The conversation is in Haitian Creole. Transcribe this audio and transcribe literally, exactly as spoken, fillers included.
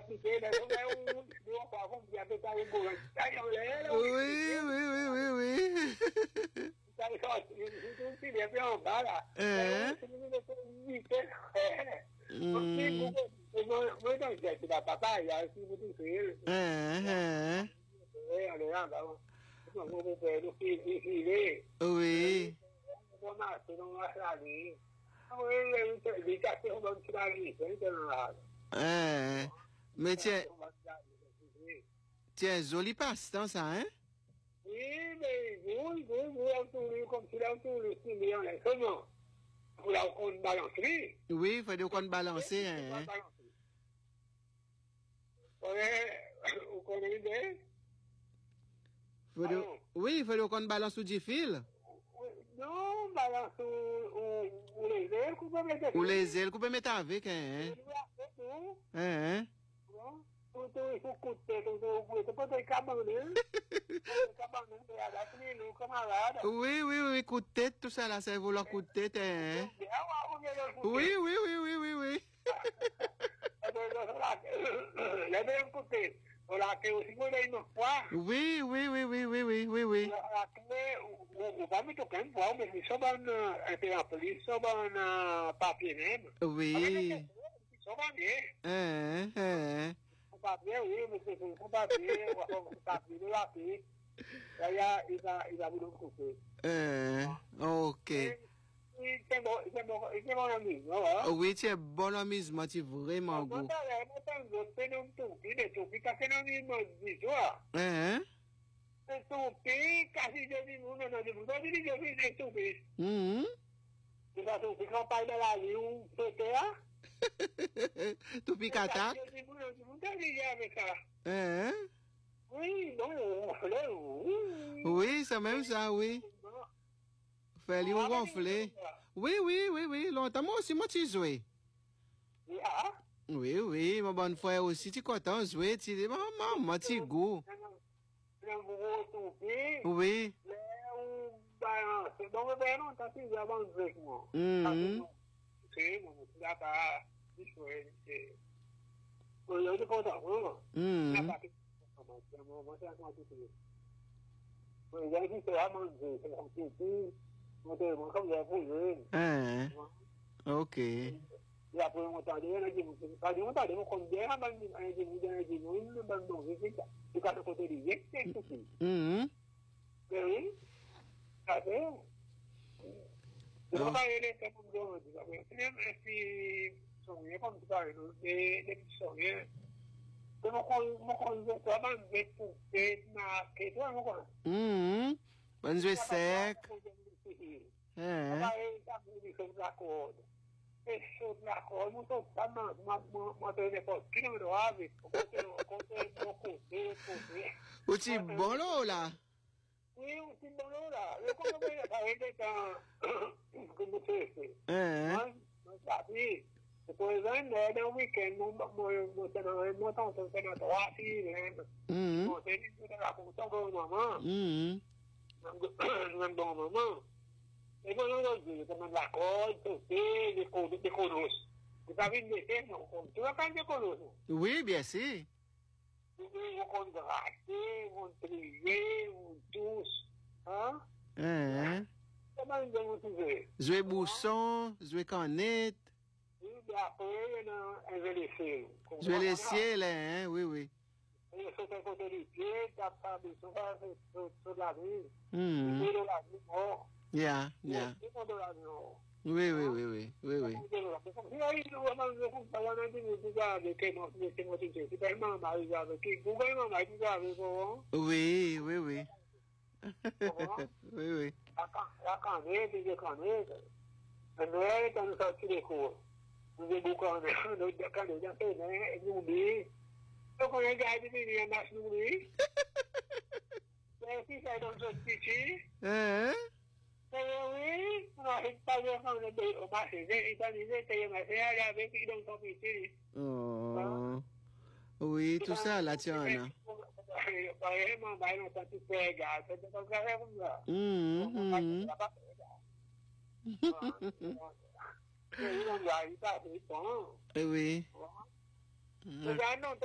appliqué, là, on a un, on va faire un peu de temps, Oui, oui, oui, oui, oui. ça les sorti, je suis bien en bas, là. Hein? C'est une vitesse. Aussi, moi, donc, c'est la papa, il y a aussi beaucoup de choses. Hein, hein. Oui, on est là, là. On va faire le fil, le filet. Oui. On a, c'est dans la vie. Oui, les cafés, on va se la vie, c'est dans la vie. Hein. Mais tiens, tiens, joli passe-temps, ça, hein? Oui, mais vous, vous, vous entourez comme si l'entourez, si bien, là, comment? Vous la compte balancer. Oui, il faut dire qu'on balancer, hein? Vous connaissez? Faut dire... Oui, il faut dire qu'on balance du fil. Non, balance ou les ailes, vous pouvez mettre. Ou les ailes, vous pouvez mettre avec, hein? Hein? Il faut couper, il faut pas de cabane. Oui, oui, oui, coup de tête, tout ça là, c'est vous leur coup de tête, hein? Oui, oui, oui, oui, oui, oui. La même côté, on l'a fait aussi une fois. Oui, oui, oui, oui, oui, oui, oui, oui. On va mettre aucun poids, mais c'est sur un peu rempli, sur un papier même. Oui. Ça va bien. Hein, hein. Papier, oui, mais c'est un papier, un papier de la paix. Là, il a, il a voulu couper. Hein, ok. Oui, c'est bon, c'est bon, c'est bon ami, non? Oui, tu es bon amusement, tu es vraiment beau. Hein? C'est ton pays, quasi de vie, non, non, non, vous avez dit que c'est ton pays. Hum. C'est pas ton pays, quand parle de la vie, où c'était là? Tout picata? Hein? Oui, non, oui. Oui, c'est même ça, oui. Fais-lui gonfler. Oui, oui, oui, oui, longtemps, moi aussi, moi, tu joues. Oui, oui, mon bon frère aussi, tu es content de jouer, tu dis, maman, moi, tu goût. Oui. C'est donc le verre, t'as pu avoir avec moi. Hum. C'est mon là-bas, c'est chouette, c'est. On est content, hein? Hum. Hein? Ok. E a promotoria era de muito. Cada um tá dando com guerra, mas a gente muda de muito, mas não vê fica. O cara poderia ter isso sim. Hum. Bem, cadê? Eu vai ele tá com dor, digamos. Esse sonho como tá, de de sonho. Eu não conheço, não conheço, mas ver por ter na que tu não conhece. Hum. Vamos ver sec. É. Vai tá muito da cor. Isso na cor, não tô uma uma uma telefone, que não me abre, porque porque não consigo consigo. O ti bolo lá. Oui, o ti bolo lá. Eu como veio a gente tá como se É. Mas sabe, depois ainda é um weekend, não não não tem não não tão tão tem nada assim, né? Hum. Não tem que dar com tão bom mamãe. Hum. Não bom mamãe. Et moi, non, je demande la corde, les cours, les cours. Vous avez une méthode, non? Tu vas quand même cours. Oui, bien sûr. Vous pouvez gratter, vous trier, vous tous. Hein? Hein? Comment vous pouvez? Jouer bousson, jouer canette. Oui, mais après, on va laisser. Jouer les ciels, hein? Oui, oui. Et c'est un côté des pieds, tu as pas besoin de sur la vie. Hum. Tu la vie, non? Yeah, yeah. Oui, oui, oui, oui, oui, oui. Oui, oui, oui. Oui, oui. Hein? Oui, non, pas vraiment le marché. Il a dit que il m'a fait aller avec lui dans son petit. Oh. Oui, tout ça là, tu en as. Vraiment, bah, non, ça tu pega, c'est pas grave comme ça. Hum, hum. Oui. Non,